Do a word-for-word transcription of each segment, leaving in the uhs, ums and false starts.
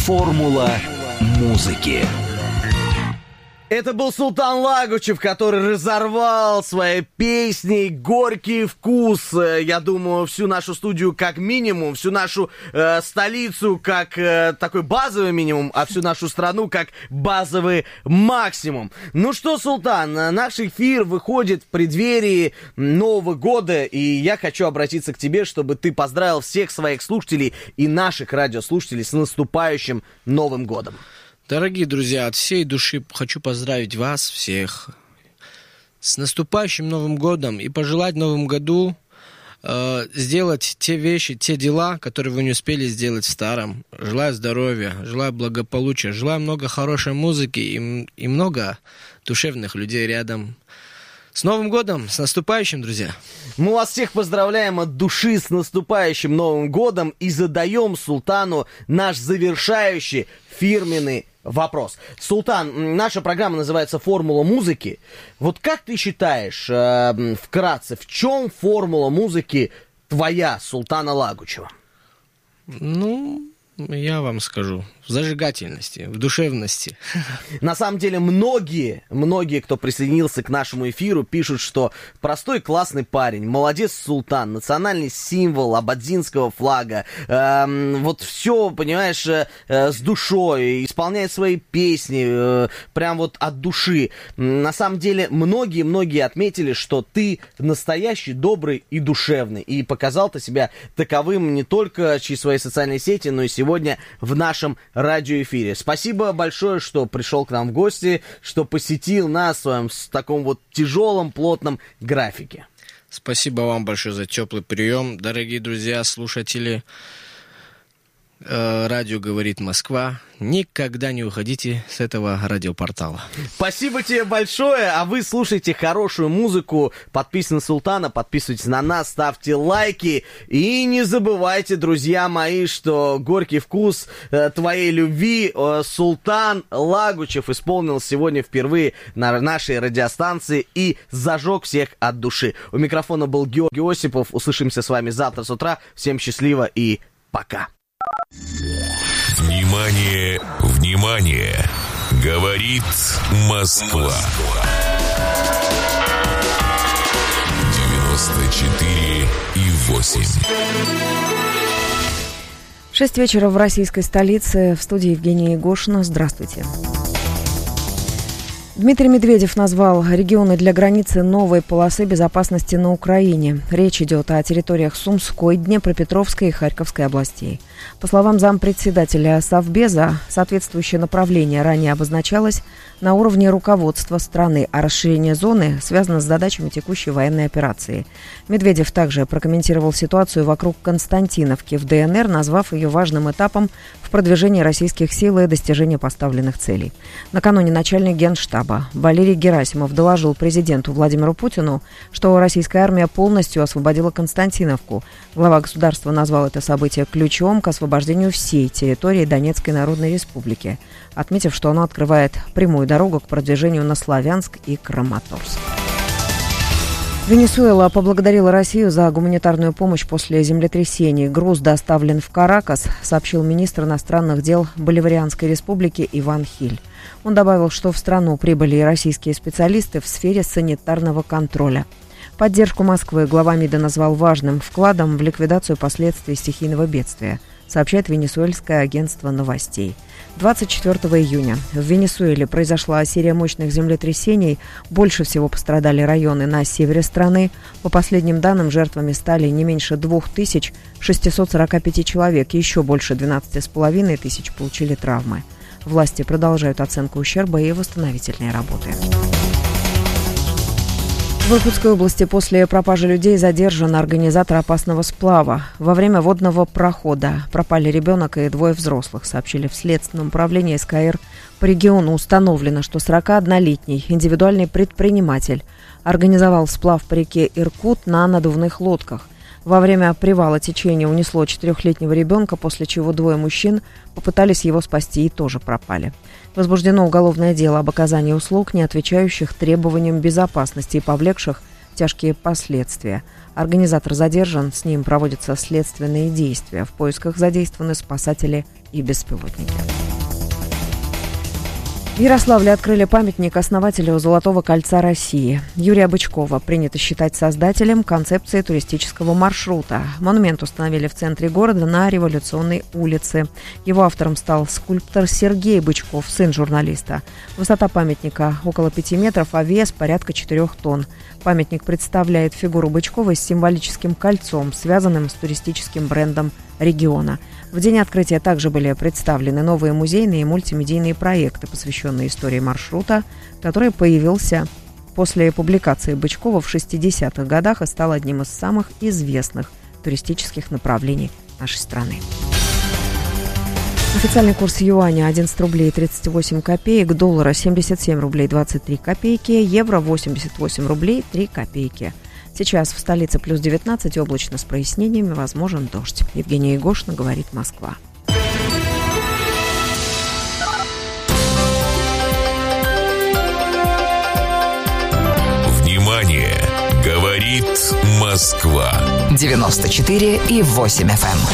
Формула музыки. Это был Султан Лагучев, который разорвал своей песней «Горький вкус». Я думаю, всю нашу студию как минимум, всю нашу э, столицу как э, такой базовый минимум, а всю нашу страну как базовый максимум. Ну что, Султан, наш эфир выходит в преддверии Нового года, и я хочу обратиться к тебе, чтобы ты поздравил всех своих слушателей и наших радиослушателей с наступающим Новым годом. Дорогие друзья, от всей души хочу поздравить вас всех с наступающим Новым годом и пожелать в Новом году э, сделать те вещи, те дела, которые вы не успели сделать в старом. Желаю здоровья, желаю благополучия, желаю много хорошей музыки и, и много душевных людей рядом. С Новым годом, с наступающим, друзья! Мы вас всех поздравляем от души с наступающим Новым годом и задаем Султану наш завершающий фирменный вопрос. Султан, наша программа называется «Формула музыки». Вот как ты считаешь, э, вкратце, в чем формула музыки твоя, Султана Лагучева? Ну, я вам скажу, в зажигательности, в душевности. На самом деле многие, многие, кто присоединился к нашему эфиру, пишут, что простой классный парень, молодец Султан, национальный символ абадзинского флага, э, вот все, понимаешь, э, с душой, исполняет свои песни, э, прям вот от души. На самом деле многие-многие отметили, что ты настоящий, добрый и душевный, и показал ты себя таковым не только через свои социальные сети, но и сегодня в нашем радиоэфире. Спасибо большое, что пришел к нам в гости, что посетил нас в своем с таком вот тяжелом, плотном графике. Спасибо вам большое за теплый прием. Дорогие друзья, слушатели, э, радио «Говорит Москва». Никогда не уходите с этого радиопортала. Спасибо тебе большое, а вы слушайте хорошую музыку, подписывайтесь на Султана, подписывайтесь на нас, ставьте лайки и не забывайте, друзья мои, что горький вкус э, твоей любви э, Султан Лагучев исполнил сегодня впервые на нашей радиостанции и зажег всех от души. У микрофона был Георгий Осипов, услышимся с вами завтра с утра, всем счастливо и пока. Внимание, внимание! Говорит Москва. девяносто четыре и восемь. Шесть вечера в российской столице. В студии Евгения Егошина. Здравствуйте. Дмитрий Медведев назвал регионы для границы новой полосы безопасности на Украине. Речь идет о территориях Сумской, Днепропетровской и Харьковской областей. По словам зампредседателя Совбеза, соответствующее направление ранее обозначалось на уровне руководства страны, а расширение зоны связано с задачами текущей военной операции. Медведев также прокомментировал ситуацию вокруг Константиновки в ДНР, назвав ее важным этапом в продвижении российских сил и достижении поставленных целей. Накануне начальник Генштаба Валерий Герасимов доложил президенту Владимиру Путину, что российская армия полностью освободила Константиновку. Глава государства назвал это событие ключом к освобождению всей территории Донецкой Народной Республики, отметив, что оно открывает прямую дорогу к продвижению на Славянск и Краматорск. Венесуэла поблагодарила Россию за гуманитарную помощь после землетрясений. Груз доставлен в Каракас, сообщил министр иностранных дел Боливарианской республики Иван Хиль. Он добавил, что в страну прибыли и российские специалисты в сфере санитарного контроля. Поддержку Москвы глава МИДа назвал важным вкладом в ликвидацию последствий стихийного бедствия, сообщает венесуэльское агентство новостей. двадцать четвёртого июня в Венесуэле произошла серия мощных землетрясений. Больше всего пострадали районы на севере страны. По последним данным, жертвами стали не меньше две тысячи шестьсот сорок пять человек. Еще больше двенадцать с половиной тысяч получили травмы. Власти продолжают оценку ущерба и восстановительные работы. В Иркутской области после пропажи людей задержан организатор опасного сплава. Во время водного прохода пропали ребенок и двое взрослых, сообщили в Следственном управлении СКР. По региону установлено, что сорокаоднолетний индивидуальный предприниматель организовал сплав по реке Иркут на надувных лодках. Во время привала течение унесло четырехлетнего ребенка, после чего двое мужчин попытались его спасти и тоже пропали. Возбуждено уголовное дело об оказании услуг, не отвечающих требованиям безопасности и повлекших тяжкие последствия. Организатор задержан, с ним проводятся следственные действия. В поисках задействованы спасатели и беспилотники. В Ярославле открыли памятник основателю Золотого кольца России. Юрия Бычкова принято считать создателем концепции туристического маршрута. Монумент установили в центре города на Революционной улице. Его автором стал скульптор Сергей Бычков, сын журналиста. Высота памятника около пяти метров, а вес порядка четырех тонн. Памятник представляет фигуру Бычкова с символическим кольцом, связанным с туристическим брендом региона. В день открытия также были представлены новые музейные и мультимедийные проекты, посвященные истории маршрута, который появился после публикации Бычкова в шестидесятых годах и стал одним из самых известных туристических направлений нашей страны. Официальный курс юаня одиннадцать рублей тридцать восемь копеек, доллара семьдесят семь рублей двадцать три копейки, евро восемьдесят восемь рублей три копейки. Сейчас в столице плюс девятнадцать, облачно с прояснениями, возможен дождь. Евгения Егошина, говорит Москва. Внимание! Говорит Москва. девяносто четыре и восемь эф эм.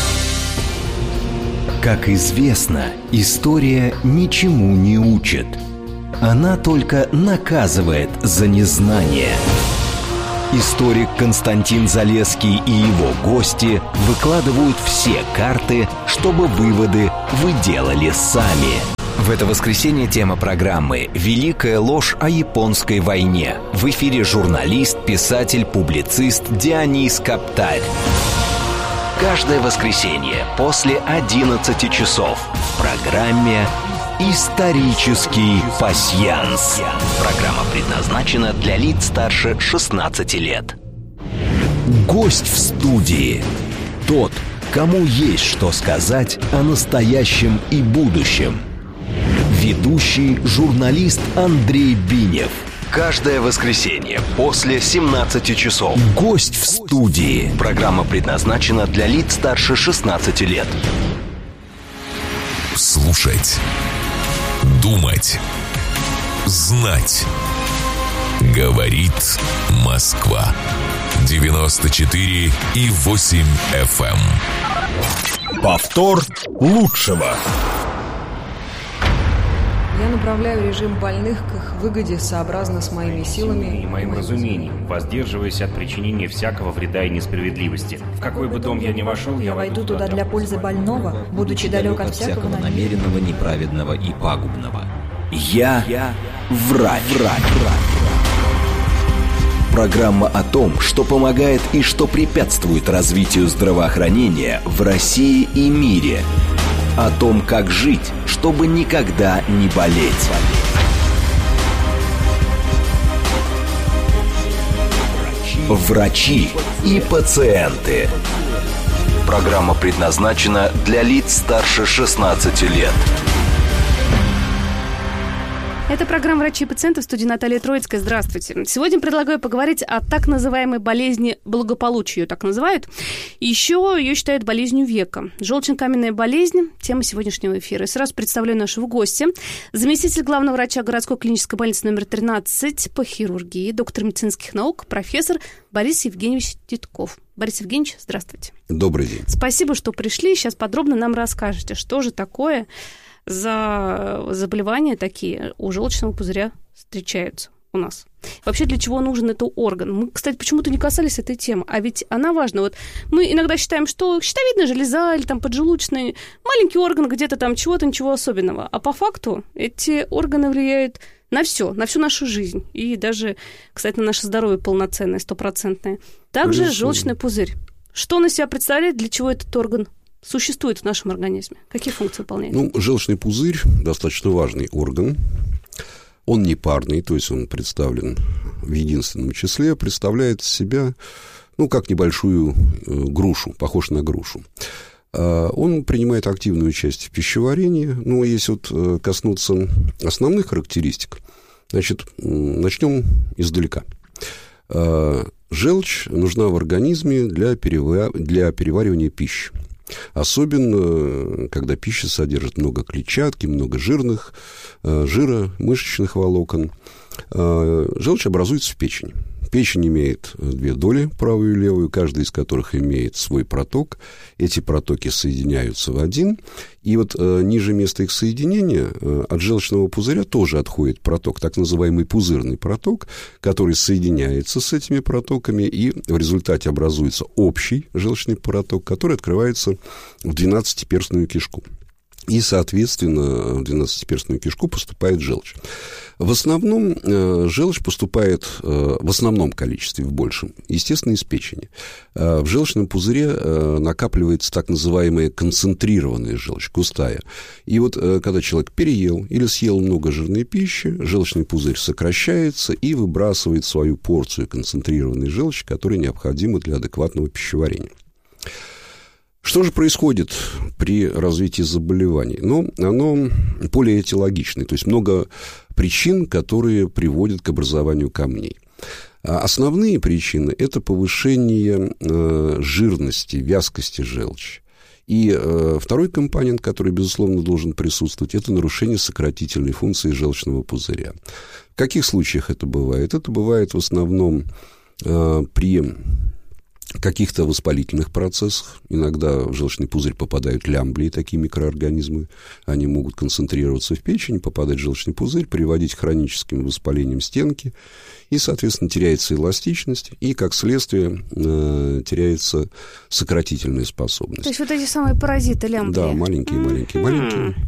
Как известно, история ничему не учит. Она только наказывает за незнание. Историк Константин Залесский и его гости выкладывают все карты, чтобы выводы вы делали сами. В это воскресенье тема программы «Великая ложь о японской войне». В эфире журналист, писатель, публицист Дионис Каптарь. Каждое воскресенье после одиннадцати часов в программе «Исторический пасьянс». Программа предназначена для лиц старше шестнадцати лет. Гость в студии. Тот, кому есть что сказать о настоящем и будущем. Ведущий журналист Андрей Бинев. Каждое воскресенье после семнадцати часов. Гость в студии. Программа предназначена для лиц старше шестнадцати лет. Слушать. Думать. Знать. Говорит Москва. девяносто четыре и восемь эф эм. Повтор лучшего. Я направляю режим больных к их выгоде сообразно с моими силами и моим разумением, воздерживаясь от причинения всякого вреда и несправедливости. В какой бы дом я ни вошел, я войду туда для пользы больного, будучи далек от всякого намеренного, неправедного и пагубного. Я, я врач. врач. Программа о том, что помогает и что препятствует развитию здравоохранения в России и мире. О том, как жить, чтобы никогда не болеть. Врачи и пациенты. Программа предназначена для лиц старше шестнадцати лет. Это программа «Врачи и пациенты», в студии Наталья Троицкая. Здравствуйте. Сегодня предлагаю поговорить о так называемой болезни благополучия, ее так называют. Еще ее считают болезнью века. Желчно-каменная болезнь – тема сегодняшнего эфира. И сразу представляю нашего гостя. Заместитель главного врача городской клинической больницы номер тринадцать по хирургии, доктор медицинских наук, профессор Борис Евгеньевич Титков. Борис Евгеньевич, здравствуйте. Добрый день. Спасибо, что пришли. Сейчас подробно нам расскажете, что же такое за заболевания такие у желчного пузыря встречаются у нас. Вообще, для чего нужен этот орган? Мы, кстати, почему-то не касались этой темы, а ведь она важна. Вот мы иногда считаем, что щитовидная железа или там поджелудочный маленький орган, где-то там чего-то, ничего особенного. А по факту эти органы влияют на все, на всю нашу жизнь. И даже, кстати, на наше здоровье полноценное, стопроцентное. Также Конечно. Желчный пузырь. Что он из себя представляет, для чего этот орган существует в нашем организме? Какие функции выполняет? Ну, желчный пузырь достаточно важный орган. Он не парный, то есть он представлен в единственном числе, представляет из себя, ну, как небольшую э, грушу, похож на грушу. Э, он принимает активную часть в пищеварении. Ну, если вот э, коснуться основных характеристик, значит, э, начнем издалека. Э, желчь нужна в организме для, перева... для переваривания пищи. Особенно, когда пища содержит много клетчатки, много жирных, жира, мышечных волокон. Желчь образуется в печени. Печень имеет две доли, правую и левую, каждая из которых имеет свой проток. Эти протоки соединяются в один. И вот э, ниже места их соединения э, от желчного пузыря тоже отходит проток, так называемый пузырный проток, который соединяется с этими протоками, и в результате образуется общий желчный проток, который открывается в двенадцатиперстную кишку. И, соответственно, в двенадцатиперстную кишку поступает желчь. В основном э, желчь поступает э, в основном количестве, в большем, естественно, из печени. Э, в желчном пузыре э, накапливается так называемая концентрированная желчь, густая. И вот э, когда человек переел или съел много жирной пищи, желчный пузырь сокращается и выбрасывает свою порцию концентрированной желчи, которая необходима для адекватного пищеварения. Что же происходит при развитии заболеваний? Ну, оно полиэтиологичное, то есть много причин, которые приводят к образованию камней. А основные причины – это повышение э, жирности, вязкости желчи. И э, второй компонент, который, безусловно, должен присутствовать, это нарушение сократительной функции желчного пузыря. В каких случаях это бывает? Это бывает в основном э, при каких-то воспалительных процессах. Иногда в желчный пузырь попадают лямблии, такие микроорганизмы. Они могут концентрироваться в печени, попадать в желчный пузырь, приводить к хроническим воспалениям стенки. И, соответственно, теряется эластичность, и, как следствие, э, теряется сократительная способность. То есть вот эти самые паразиты лямблии. Да, маленькие-маленькие, маленькие.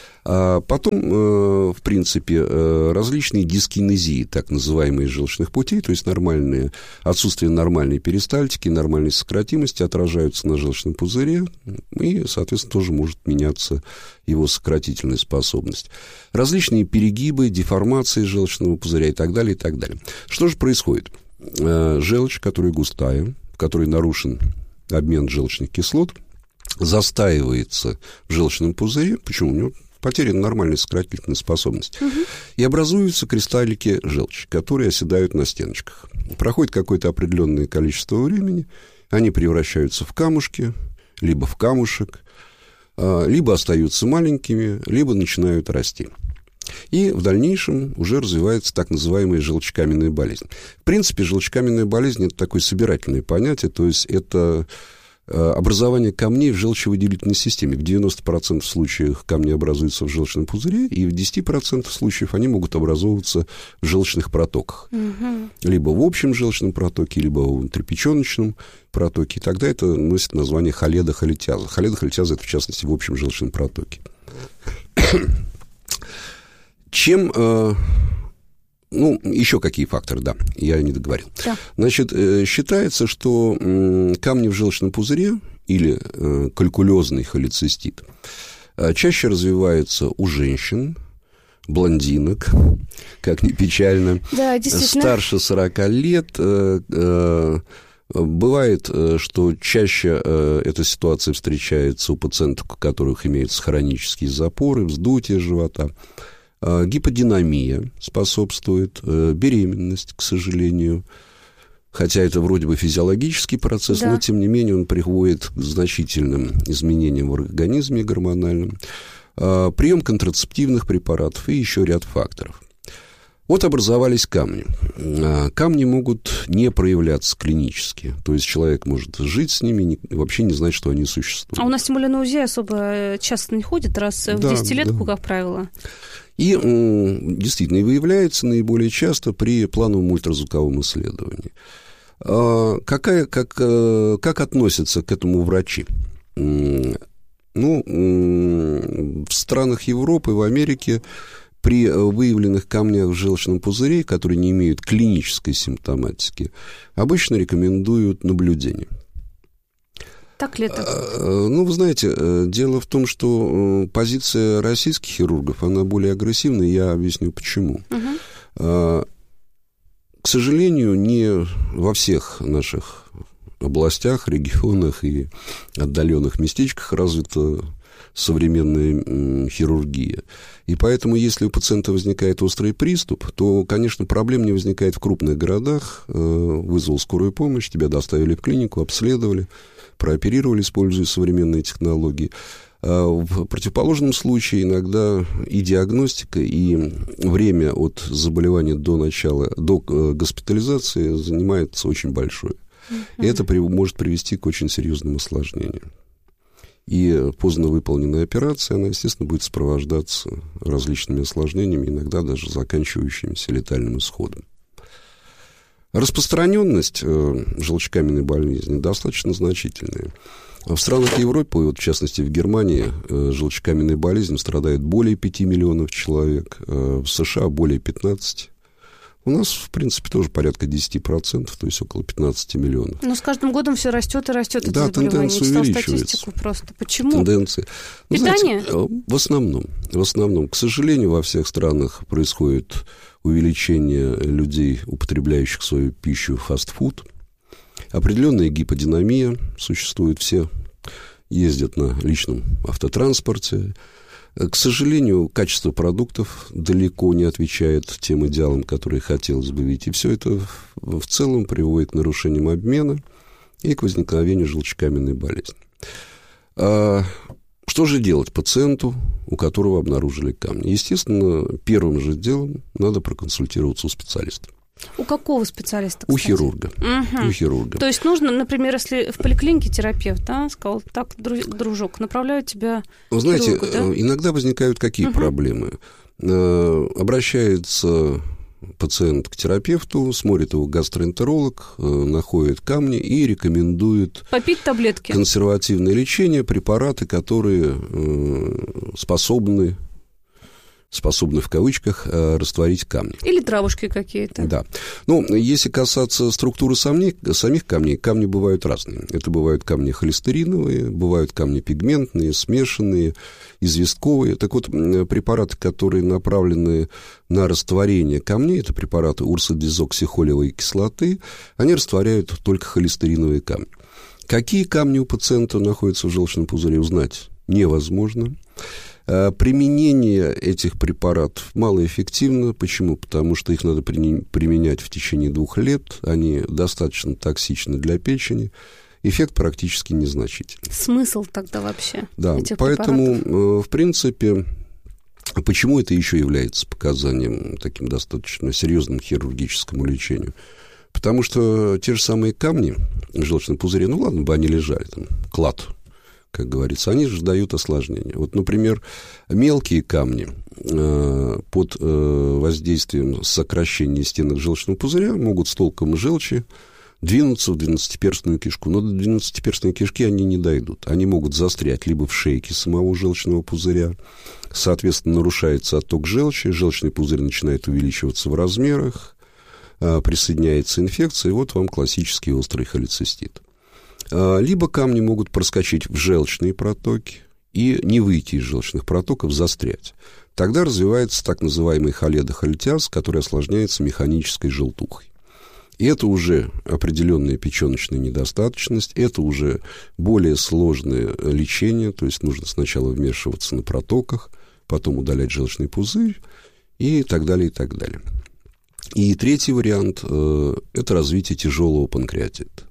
А потом, э, в принципе, э, различные дискинезии, так называемые желчных путей, то есть нормальные, отсутствие нормальной перистальтики, нормальной сократимости отражаются на желчном пузыре, и, соответственно, тоже может меняться его сократительная способность. Различные перегибы, деформации желчного пузыря и так далее, и так далее. Что же происходит? Э, желчь, которая густая, в которой нарушен обмен желчных кислот, застаивается в желчном пузыре. Почему? У него потеряна нормальная сократительная способность. Угу. И образуются кристаллики желчи, которые оседают на стеночках. Проходит какое-то определенное количество времени, они превращаются в камушки, либо в камушек, либо остаются маленькими, либо начинают расти. И в дальнейшем уже развивается так называемая желчекаменная болезнь. В принципе, желчекаменная болезнь – это такое собирательное понятие, то есть это образование камней в желчевыделительной системе. В девяноста процентах случаев камни образуются в желчном пузыре, и в десяти процентах случаев они могут образовываться в желчных протоках. Угу. Либо в общем желчном протоке, либо в внутрипеченочном протоке. И тогда это носит название холедохолитиаза. Холедохолитиаза – это, в частности, в общем желчном протоке. Чем... Ну, еще какие факторы, да, я не договорил. Да. Значит, считается, что камни в желчном пузыре или калькулезный холецистит чаще развиваются у женщин, блондинок, как ни печально, да, старше сорока лет. Бывает, что чаще эта ситуация встречается у пациентов, у которых имеются хронические запоры, вздутие живота. Гиподинамия способствует, беременность, к сожалению, хотя это вроде бы физиологический процесс, да. но, тем не менее, он приводит к значительным изменениям в организме гормональным, прием контрацептивных препаратов и еще ряд факторов. Вот образовались камни. Камни могут не проявляться клинически. То есть человек может жить с ними и вообще не знать, что они существуют. А у нас тем более на УЗИ особо часто не ходит, раз в да, десятилетку, да. как правило. И действительно, и выявляется наиболее часто при плановом ультразвуковом исследовании. Какая, как, как относятся к этому врачи? Ну, в странах Европы, в Америке при выявленных камнях в желчном пузыре, которые не имеют клинической симптоматики, обычно рекомендуют наблюдение. Так ли это? Ну, вы знаете, дело в том, что позиция российских хирургов, она более агрессивная, я объясню почему. Угу. К сожалению, не во всех наших областях, регионах и отдаленных местечках развита современная хирургия. И поэтому, если у пациента возникает острый приступ, то, конечно, проблем не возникает в крупных городах. Вызвал скорую помощь, тебя доставили в клинику, обследовали, прооперировали, используя современные технологии. В противоположном случае иногда и диагностика, и время от заболевания до начала, до госпитализации занимается очень большое. И это при, может привести к очень серьезным осложнениям. И поздно выполненная операция, она, естественно, будет сопровождаться различными осложнениями, иногда даже заканчивающимися летальным исходом. Распространенность э, желчекаменной болезни достаточно значительная. В странах Европы, вот в частности в Германии, э, желчекаменной болезнью страдает более пяти миллионов человек, э, в США более пятнадцати. У нас, в принципе, тоже порядка десяти процентов, то есть около пятнадцати миллионов. Но с каждым годом все растет и растет это да, заболевание. тенденция Я читала увеличивается. статистику просто. Почему? Тенденции. Ну, питание? Знаете, в основном, в основном, к сожалению, во всех странах происходит увеличение людей, употребляющих свою пищу, фастфуд. Определенная гиподинамия существует. Все ездят на личном автотранспорте. К сожалению, качество продуктов далеко не отвечает тем идеалам, которые хотелось бы видеть. И все это в целом приводит к нарушениям обмена и к возникновению желчекаменной болезни. А что же делать пациенту, у которого обнаружили камни? Естественно, первым же делом надо проконсультироваться у специалиста. У какого специалиста, У кстати? хирурга. Угу. У хирурга. То есть нужно, например, если в поликлинике терапевт, да, сказал, так, дружок, направляю тебя Вы к знаете, хирургу, да? иногда возникают какие угу. проблемы? Обращается пациент к терапевту, смотрит его гастроэнтеролог, находит камни и рекомендует попить таблетки, консервативное лечение, препараты, которые способны способны в кавычках растворить камни. Или травушки какие-то. Да. Ну, если касаться структуры самих, самих камней, камни бывают разные. Это бывают камни холестериновые, бывают камни пигментные, смешанные, известковые. Так вот, препараты, которые направлены на растворение камней, это препараты урсодезоксихолевой кислоты, они растворяют только холестериновые камни. Какие камни у пациента находятся в желчном пузыре, узнать невозможно. Применение этих препаратов малоэффективно. Почему? Потому что их надо применять в течение двух лет. Они достаточно токсичны для печени. Эффект практически незначительный. Смысл тогда вообще да, этих поэтому, препаратов? В принципе, почему это еще является показанием таким достаточно серьезным хирургическому лечению? Потому что те же самые камни в желчном пузыре, ну ладно бы они лежали, там, клад, как говорится, они же дают осложнения. Вот, например, мелкие камни э, под э, воздействием сокращения стенок желчного пузыря могут с толком желчи двинуться в двенадцатиперстную кишку. Но до двенадцатиперстной кишки они не дойдут. Они могут застрять либо в шейке самого желчного пузыря, соответственно, нарушается отток желчи, желчный пузырь начинает увеличиваться в размерах, э, присоединяется инфекция, и вот вам классический острый холецистит. Либо камни могут проскочить в желчные протоки и не выйти из желчных протоков, застрять. Тогда развивается так называемый холедохолитиаз, который осложняется механической желтухой. И это уже определенная печеночная недостаточность, это уже более сложное лечение, то есть нужно сначала вмешиваться на протоках, потом удалять желчный пузырь и так далее, и так далее. И третий вариант э, – это развитие тяжелого панкреатита.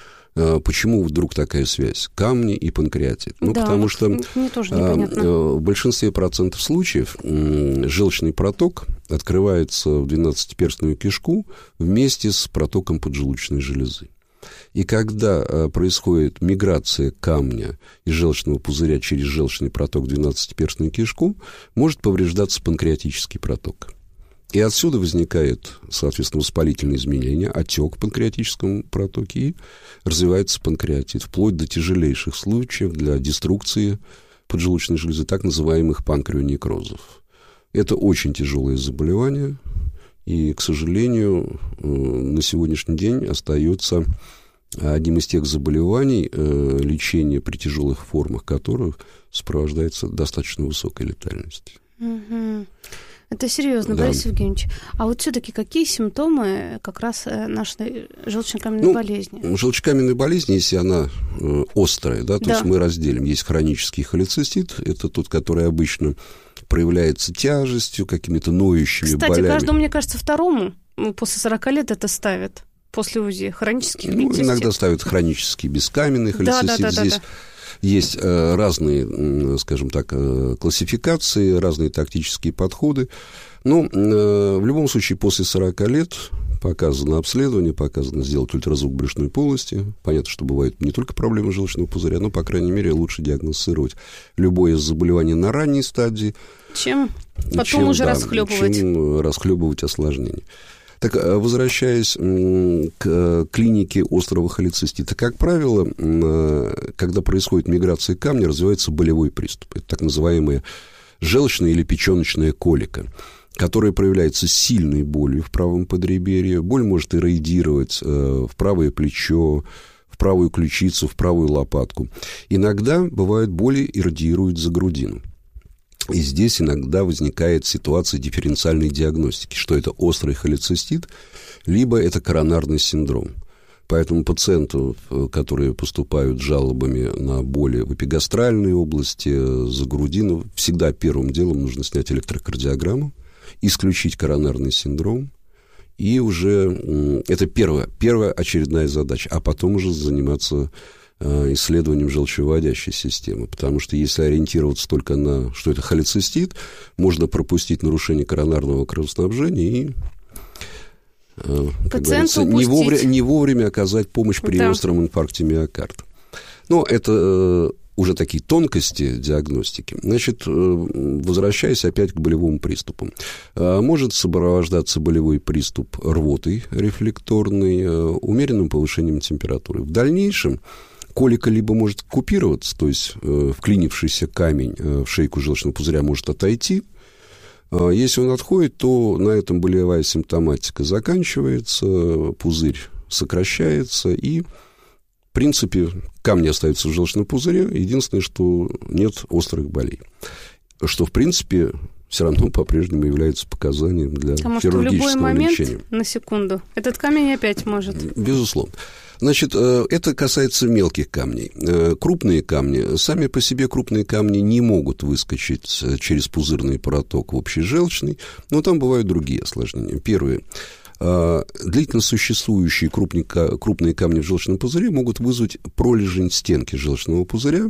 Почему вдруг такая связь? Камни и панкреатит. Ну, да, потому что мне тоже непонятно. В большинстве процентов случаев желчный проток открывается в двенадцатиперстную кишку вместе с протоком поджелудочной железы. И когда происходит миграция камня из желчного пузыря через желчный проток в двенадцатиперстную кишку, может повреждаться панкреатический проток. И отсюда возникает, соответственно, воспалительные изменения, отек в панкреатическом протоке, и развивается панкреатит, вплоть до тяжелейших случаев для деструкции поджелудочной железы, так называемых панкреонекрозов. Это очень тяжелое заболевание, и, к сожалению, на сегодняшний день остается одним из тех заболеваний, лечение при тяжелых формах которых сопровождается достаточно высокой летальностью. Угу. Это серьезно, да. Борис Евгеньевич. А вот все-таки какие симптомы как раз нашей желчекаменной ну, болезни? Желчекаменная болезнь, если она э, острая, да, то да. есть мы разделим. Есть хронический холецистит, это тот, который обычно проявляется тяжестью, какими-то ноющими Кстати, болями. Кстати, каждому, мне кажется, второму после сорока лет это ставят. После УЗИ хронический ну, холецистит. Иногда ставят хронический бескаменный холецистит. Да, да, да, Здесь да, да. есть разные, скажем так, классификации, разные тактические подходы. Но в любом случае после сорока лет показано обследование, показано сделать ультразвук брюшной полости. Понятно, что бывают не только проблемы желчного пузыря, но, по крайней мере, лучше диагностировать любое заболевание на ранней стадии, чем потом чем, уже да, расхлебывать. Чем расхлебывать осложнения. Так, возвращаясь к клинике острого холецистита, как правило, когда происходит миграция камня, развивается болевой приступ. Это так называемая желчная или печеночная колика, которая проявляется сильной болью в правом подреберье. Боль может ирроидировать в правое плечо, в правую ключицу, в правую лопатку. Иногда, бывает, боли иррадиируют за грудину. И здесь иногда возникает ситуация дифференциальной диагностики, что это острый холецистит, либо это коронарный синдром. Поэтому пациентов, которые поступают с жалобами на боли в эпигастральной области, за грудину, всегда первым делом нужно снять электрокардиограмму, исключить коронарный синдром, и уже это первая, первая очередная задача, а потом уже заниматься исследованием желчевыводящей системы, потому что если ориентироваться только на, что это холецистит, можно пропустить нарушение коронарного кровоснабжения и, как говорится, не вовремя, не вовремя оказать помощь при да. остром инфаркте миокарда. Но это уже такие тонкости диагностики. Значит, возвращаясь опять к болевым приступам. Может сопровождаться болевой приступ рвотой рефлекторной, умеренным повышением температуры. В дальнейшем колика либо может купироваться, то есть э, вклинившийся камень э, в шейку желчного пузыря может отойти. Э, если он отходит, то на этом болевая симптоматика заканчивается, пузырь сокращается, и, в принципе, камни остаются в желчном пузыре. Единственное, что нет острых болей. Что, в принципе, все равно по-прежнему является показанием для Потому хирургического что в любой момент, лечения. на секунду, этот камень опять может. Безусловно. Значит, это касается мелких камней. Крупные камни, сами по себе крупные камни не могут выскочить через пузырный проток в общежелчный, но там бывают другие осложнения. Первое. Длительно существующие крупные камни в желчном пузыре могут вызвать пролежень стенки желчного пузыря.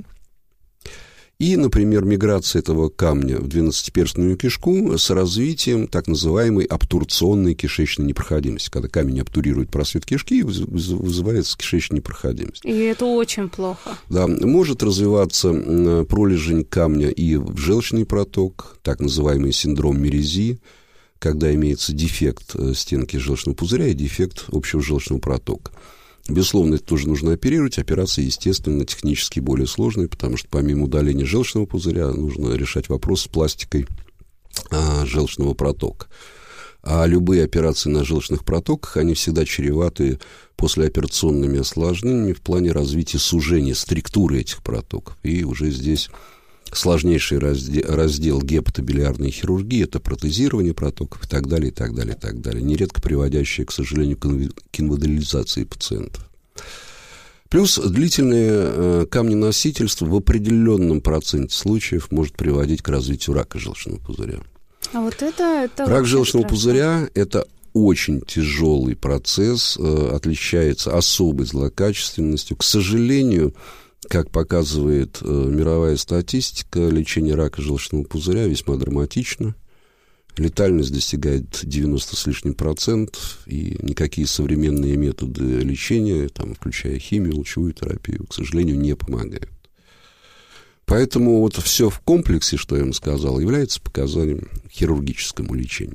И, например, миграция этого камня в двенадцатиперстную кишку с развитием так называемой обтурционной кишечной непроходимости, когда камень обтурирует просвет кишки и вызывается кишечная непроходимость. И это очень плохо. Да, может развиваться пролежень камня и в желчный проток, так называемый синдром Мерези, когда имеется дефект стенки желчного пузыря и дефект общего желчного протока. Безусловно, это тоже нужно оперировать. Операция, естественно, технически более сложная, потому что помимо удаления желчного пузыря нужно решать вопрос с пластикой а, желчного протока. А любые операции на желчных протоках, они всегда чреваты послеоперационными осложнениями в плане развития сужения структуры этих протоков. И уже здесь сложнейший раздел, раздел гепатобилиарной хирургии, это протезирование протоков и так далее, и так далее, и так далее, нередко приводящее, к сожалению, к инвалидизации пациентов. Плюс длительное камненосительство в определенном проценте случаев может приводить к развитию рака желчного пузыря. А вот это... это Рак желчного страшно. пузыря – это очень тяжелый процесс, отличается особой злокачественностью. К сожалению, как показывает э, мировая статистика, лечение рака желчного пузыря весьма драматично. Летальность достигает девяносто с лишним процентов, и никакие современные методы лечения, там, включая химию, лучевую терапию, к сожалению, не помогают. Поэтому вот все в комплексе, что я вам сказал, является показанием хирургическому лечению.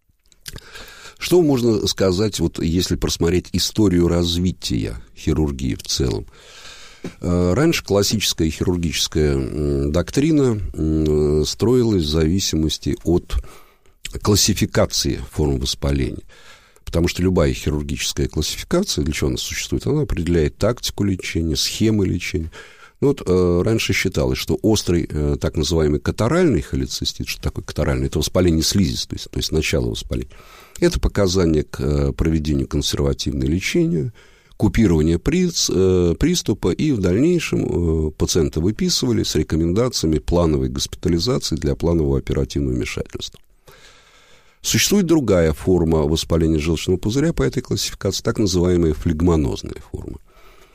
Что можно сказать, вот если просмотреть историю развития хирургии в целом? Раньше классическая хирургическая доктрина строилась в зависимости от классификации форм воспаления. Потому что любая хирургическая классификация, для чего она существует, она определяет тактику лечения, схемы лечения. Ну, вот э, раньше считалось, что острый, э, так называемый катаральный холецистит, что такое катаральный, это воспаление слизистой, то есть начало воспаления. Это показание к э, проведению консервативного лечения, купирование приц, э, приступа, и в дальнейшем э, пациента выписывали с рекомендациями плановой госпитализации для планового оперативного вмешательства. Существует другая форма воспаления желчного пузыря по этой классификации, так называемая флегмонозная форма.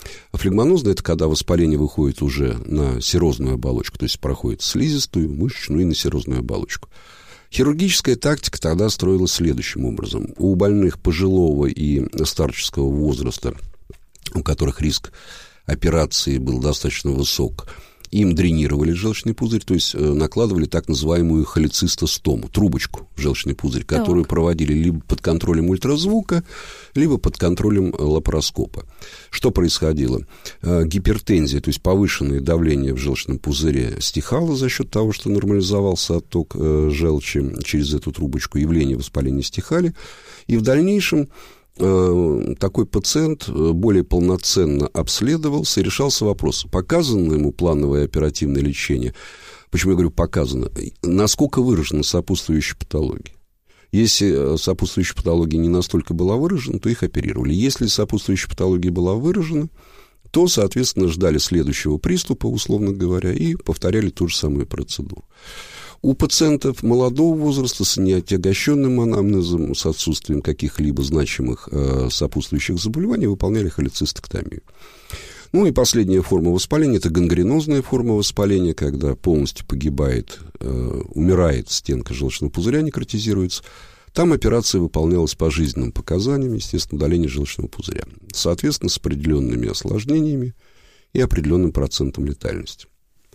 А флегмонозная – это когда воспаление выходит уже на серозную оболочку, то есть проходит слизистую, мышечную и на серозную оболочку. Хирургическая тактика тогда строилась следующим образом. У больных пожилого и старческого возраста, у которых риск операции был достаточно высок, им дренировали желчный пузырь, то есть накладывали так называемую холецистостому, трубочку в желчный пузырь, которую так. проводили либо под контролем ультразвука, либо под контролем лапароскопа. Что происходило? Гипертензия, то есть повышенное давление в желчном пузыре стихало за счет того, что нормализовался отток желчи через эту трубочку, явления воспаления стихали, и в дальнейшем такой пациент более полноценно обследовался, и решался вопрос, показано ему плановое оперативное лечение. Почему я говорю показано? Насколько выражена сопутствующая патология? Если сопутствующая патология не настолько была выражена, то их оперировали. Если сопутствующая патология была выражена, то, соответственно, ждали следующего приступа, условно говоря, и повторяли ту же самую процедуру. У пациентов молодого возраста с неотягощенным анамнезом, с отсутствием каких-либо значимых э, сопутствующих заболеваний выполняли холецистэктомию. Ну и последняя форма воспаления – это гангренозная форма воспаления, когда полностью погибает, э, умирает стенка желчного пузыря, некротизируется. Там операция выполнялась по жизненным показаниям, естественно, удаление желчного пузыря. Соответственно, с определенными осложнениями и определенным процентом летальности.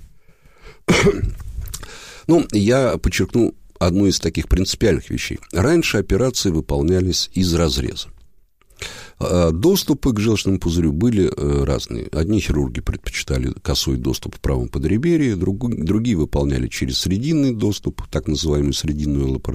Ну, я подчеркну одну из таких принципиальных вещей. Раньше операции выполнялись из разреза. Доступы к желчному пузырю были разные. Одни хирурги предпочитали косой доступ в правом подреберье, другие выполняли через срединный доступ, так называемую срединную лапароскопию.